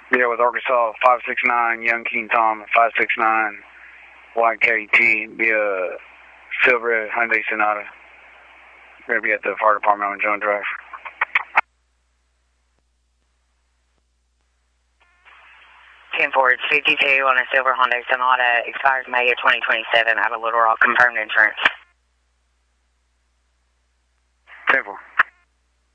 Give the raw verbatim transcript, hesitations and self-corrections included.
Yeah, with Arkansas five six nine, Young King Tom, five six nine, Y K T, be a silver Hyundai Sonata. We're going to be at the fire department on Jones Drive. ten four, it's fifty-two on a silver Hyundai Sonata, expires May of twenty twenty-seven, out of Little Rock, confirmed insurance. ten four.